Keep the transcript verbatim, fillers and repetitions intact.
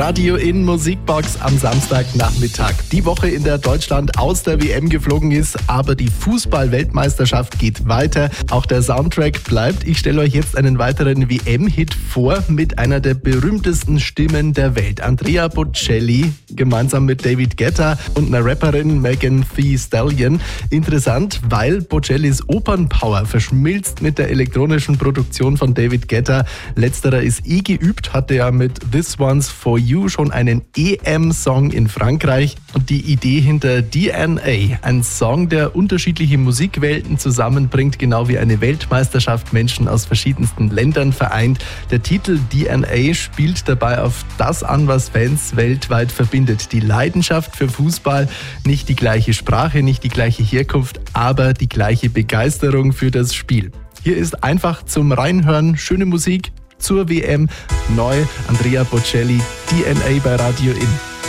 Radio in Musikbox am Samstagnachmittag. Die Woche, in der Deutschland aus der W M geflogen ist, aber die Fußball-Weltmeisterschaft geht weiter. Auch der Soundtrack bleibt. Ich stelle euch jetzt einen weiteren W M-Hit vor mit einer der berühmtesten Stimmen der Welt. Andrea Bocelli, gemeinsam mit David Guetta und einer Rapperin Megan Thee Stallion. Interessant, weil Bocellis Opernpower verschmilzt mit der elektronischen Produktion von David Guetta. Letzterer ist eh geübt, hatte ja mit This One's For You schon einen E M-Song in Frankreich. Und die Idee hinter D N A, ein Song, der unterschiedliche Musikwelten zusammenbringt, genau wie eine Weltmeisterschaft Menschen aus verschiedensten Ländern vereint. Der Titel D N A spielt dabei auf das an, was Fans weltweit verbindet. Die Leidenschaft für Fußball, nicht die gleiche Sprache, nicht die gleiche Herkunft, aber die gleiche Begeisterung für das Spiel. Hier ist einfach zum Reinhören schöne Musik zur W M. Neu Andrea Bocelli, D N A bei Radio In.